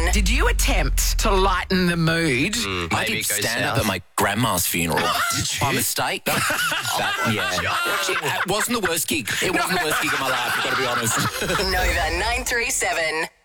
Did you attempt to lighten the mood? I did stand up at my grandma's funeral by mistake. Actually, it wasn't the worst gig. It wasn't the worst gig of my life, I've got to be honest. Nova 937.